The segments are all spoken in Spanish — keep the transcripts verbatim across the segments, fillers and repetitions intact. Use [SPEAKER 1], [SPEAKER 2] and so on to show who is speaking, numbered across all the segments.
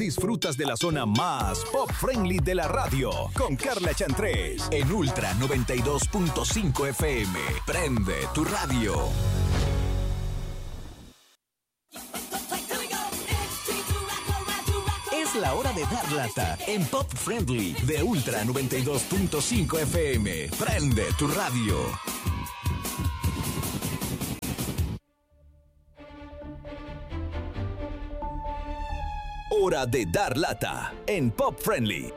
[SPEAKER 1] disfrutas de la zona más pop friendly de la radio con Carla Chantrés en Ultra noventa y dos punto cinco F M. Prende tu radio. Es la hora de dar lata en Pop Friendly de Ultra noventa y dos punto cinco F M. Prende tu radio. Hora de dar lata en Pop Friendly.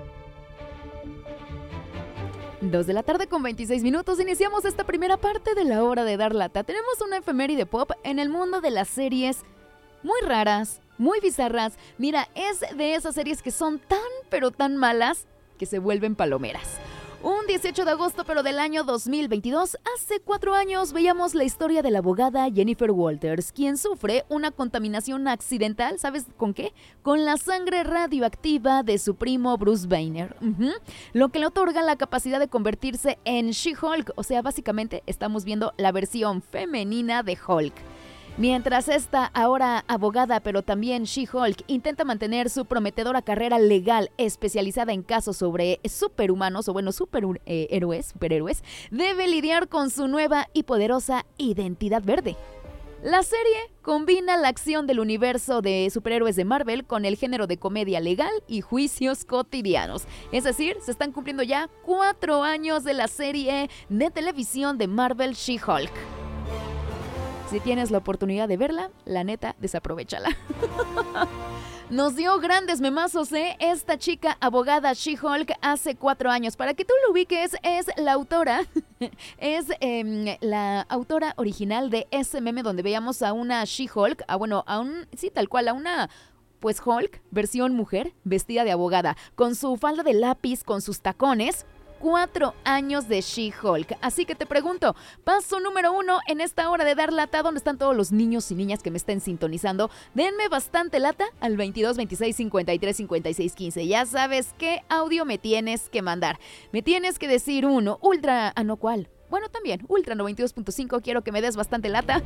[SPEAKER 2] Dos de la tarde con veintiséis minutos, iniciamos esta primera parte de la hora de dar lata. Tenemos una efeméride pop en el mundo de las series muy raras, muy bizarras. Mira, es de esas series que son tan, pero tan malas que se vuelven palomeras. Un dieciocho de agosto, pero del año dos mil veintidós, hace cuatro años, veíamos la historia de la abogada Jennifer Walters, quien sufre una contaminación accidental, ¿sabes con qué? Con la sangre radioactiva de su primo Bruce Banner, uh-huh. Lo que le otorga la capacidad de convertirse en She-Hulk, o sea, básicamente estamos viendo la versión femenina de Hulk. Mientras esta ahora abogada, pero también She-Hulk, intenta mantener su prometedora carrera legal especializada en casos sobre superhumanos, o bueno, superhéroes, eh, superhéroes, debe lidiar con su nueva y poderosa identidad verde. La serie combina la acción del universo de superhéroes de Marvel con el género de comedia legal y juicios cotidianos. Es decir, se están cumpliendo ya cuatro años de la serie de televisión de Marvel She-Hulk. Si tienes la oportunidad de verla, la neta, desaprovéchala. Nos dio grandes memazos, ¿eh? Esta chica abogada She-Hulk hace cuatro años. Para que tú lo ubiques, es la autora, es eh, la autora original de ese meme donde veíamos a una She-Hulk, a, bueno, a un, sí, tal cual, a una... Pues Hulk, versión mujer, vestida de abogada, con su falda de lápiz, con sus tacones. Cuatro años de She-Hulk. Así que te pregunto, paso número uno en esta hora de dar lata. ¿Dónde están todos los niños y niñas que me estén sintonizando? Denme bastante lata al veintidós, veintiséis, cincuenta y tres, cincuenta y seis, quince. Ya sabes qué audio me tienes que mandar. Me tienes que decir uno, ultra... Ah, no, ¿cuál? Bueno, también, ultra noventa y dos punto cinco. Quiero que me des bastante lata.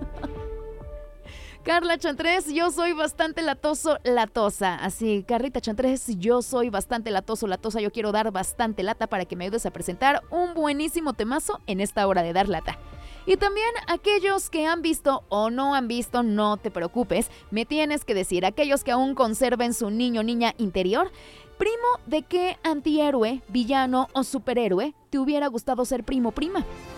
[SPEAKER 2] Carla Chantrés, yo soy bastante latoso, latosa. Así, Carlita Chantrés, yo soy bastante latoso, latosa. Yo quiero dar bastante lata para que me ayudes a presentar un buenísimo temazo en esta hora de dar lata. Y también aquellos que han visto o no han visto, no te preocupes. Me tienes que decir, aquellos que aún conserven su niño o niña interior, primo, ¿de qué antihéroe, villano o superhéroe te hubiera gustado ser primo prima?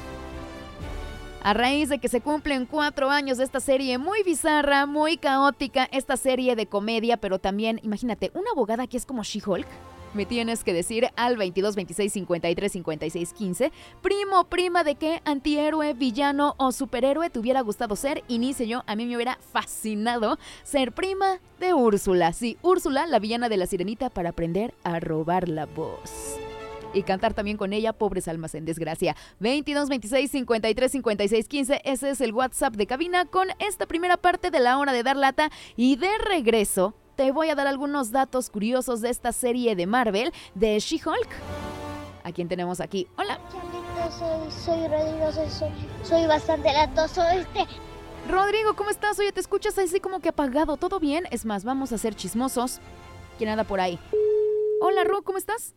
[SPEAKER 2] A raíz de que se cumplen cuatro años de esta serie muy bizarra, muy caótica, esta serie de comedia, pero también, imagínate, una abogada que es como She-Hulk. Me tienes que decir al veintidós, veintiséis, cincuenta y tres, cincuenta y seis, quince, primo, prima, ¿de qué antihéroe, villano o superhéroe te hubiera gustado ser? Inicie yo, a mí me hubiera fascinado ser prima de Úrsula. Sí, Úrsula, la villana de La Sirenita, para aprender a robar la voz. Y cantar también con ella, pobres almas en desgracia. veintidós, veintiséis, cincuenta y tres, cincuenta y seis, quince. Ese es el WhatsApp de cabina con esta primera parte de la hora de dar lata. Y de regreso, te voy a dar algunos datos curiosos de esta serie de Marvel, de She-Hulk. ¿A quién tenemos aquí? Hola.
[SPEAKER 3] Soy, soy Rodrigo, soy, soy, soy bastante latoso. Este...
[SPEAKER 2] Rodrigo, ¿cómo estás? Oye, te escuchas así como que apagado. ¿Todo bien? Es más, vamos a ser chismosos. ¿Quién anda por ahí? Hola, Ro, ¿cómo estás?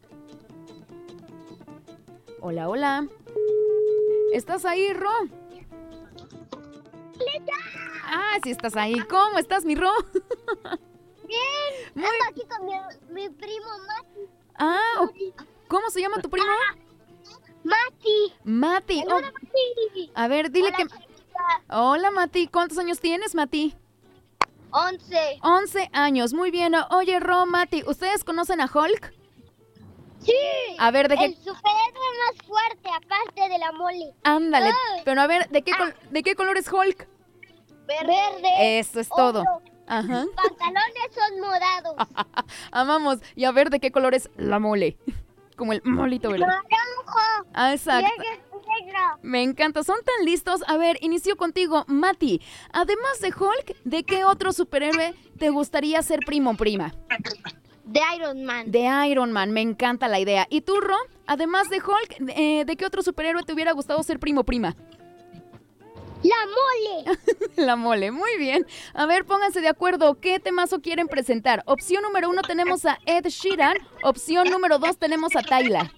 [SPEAKER 2] Hola, hola. ¿Estás ahí, Ro? Ah, sí estás ahí. ¿Cómo estás, mi Ro?
[SPEAKER 3] Bien.
[SPEAKER 2] Muy...
[SPEAKER 3] Ando aquí con mi, mi primo Mati.
[SPEAKER 2] Ah, ¿cómo se llama tu primo?
[SPEAKER 3] Mati.
[SPEAKER 2] Mati. Oh.
[SPEAKER 3] Hola, Mati.
[SPEAKER 2] A ver, dile
[SPEAKER 3] Hola,
[SPEAKER 2] que...
[SPEAKER 3] chiquita.
[SPEAKER 2] Hola, Mati. ¿Cuántos años tienes, Mati?
[SPEAKER 3] Once.
[SPEAKER 2] Once años. Muy bien. Oye, Ro, Mati, ¿ustedes conocen a Hulk?
[SPEAKER 3] Sí.
[SPEAKER 2] A ver, ¿de qué?
[SPEAKER 3] El superhéroe más fuerte, aparte de la mole.
[SPEAKER 2] Ándale.
[SPEAKER 3] Ay.
[SPEAKER 2] Pero a ver, ¿de qué,
[SPEAKER 3] Ah.
[SPEAKER 2] col... ¿de qué color es Hulk?
[SPEAKER 3] Verde.
[SPEAKER 2] Eso es todo.
[SPEAKER 3] Oro.
[SPEAKER 2] Ajá.
[SPEAKER 3] Sus pantalones son morados.
[SPEAKER 2] Amamos. Y a ver, ¿de qué color es la mole? Como el molito, ¿verdad?
[SPEAKER 3] Naranjo.
[SPEAKER 2] Ah, exacto.
[SPEAKER 3] Y ella es negro.
[SPEAKER 2] Me encanta, son tan listos. A ver, inicio contigo, Mati. Además de Hulk, ¿de qué otro superhéroe te gustaría ser primo o prima?
[SPEAKER 3] De Iron Man.
[SPEAKER 2] De Iron Man, me encanta la idea. ¿Y tú, Ro? Además de Hulk, eh, ¿de qué otro superhéroe te hubiera gustado ser primo o prima?
[SPEAKER 3] La mole.
[SPEAKER 2] La mole, muy bien. A ver, pónganse de acuerdo. ¿Qué temazo quieren presentar? Opción número uno tenemos a Ed Sheeran. Opción número dos tenemos a Tyla.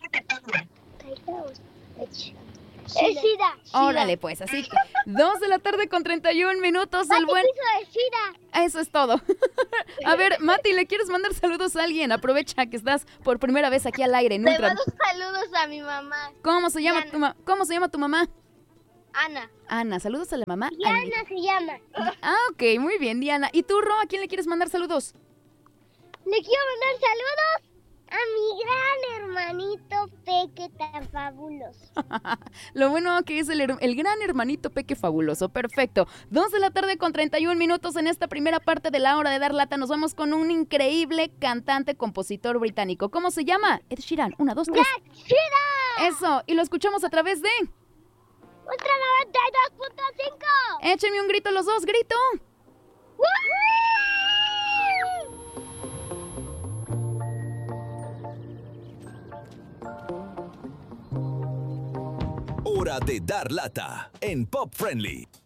[SPEAKER 3] Es Shira.
[SPEAKER 2] Órale, pues, así que dos de la tarde con treinta y un minutos. El buen...
[SPEAKER 3] de Shira.
[SPEAKER 2] Eso es todo. A ver, Mati, ¿le quieres mandar saludos a alguien? Aprovecha que estás por primera vez aquí al aire en
[SPEAKER 3] Le
[SPEAKER 2] Ultra.
[SPEAKER 3] mando saludos a mi mamá.
[SPEAKER 2] ¿Cómo se llama
[SPEAKER 3] Diana.
[SPEAKER 2] tu ma- ¿Cómo se llama tu mamá?
[SPEAKER 3] Ana.
[SPEAKER 2] Ana, saludos a la mamá.
[SPEAKER 3] Diana
[SPEAKER 2] Anita.
[SPEAKER 3] se llama.
[SPEAKER 2] Ah, ok, muy bien, Diana. ¿Y tú, Ro, a quién le quieres mandar saludos?
[SPEAKER 3] Le quiero mandar saludos a mi gran hermanito Peque tan fabuloso.
[SPEAKER 2] Lo bueno que es el, her- el gran hermanito Peque fabuloso. Perfecto. Dos de la tarde con treinta y un minutos en esta primera parte de la hora de dar lata. Nos vamos con un increíble cantante, compositor británico. ¿Cómo se llama? Ed Sheeran. Una, dos, tres.
[SPEAKER 3] ¡Ed Sheeran!
[SPEAKER 2] Eso. Y lo escuchamos a través de...
[SPEAKER 3] Ultra noventa y dos punto cinco.
[SPEAKER 2] Échenme un grito los dos. ¡Grito!
[SPEAKER 1] Hora de dar lata en Pop Friendly.